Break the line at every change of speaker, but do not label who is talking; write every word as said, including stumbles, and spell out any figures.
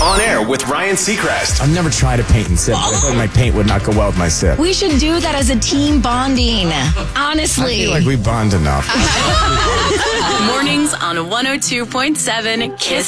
On Air with Ryan Seacrest.
I've never tried to paint and sip. I feel like my paint would not go well with my sip.
We should do that as a team bonding. Honestly.
I feel like we bond enough.
Mornings on one oh two point seven Kiss